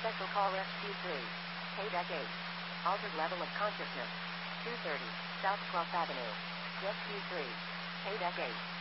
Special call SQ3. Paydeck 8. Altered level of consciousness. 230 South 12th Avenue. SQ3. Paydeck 8.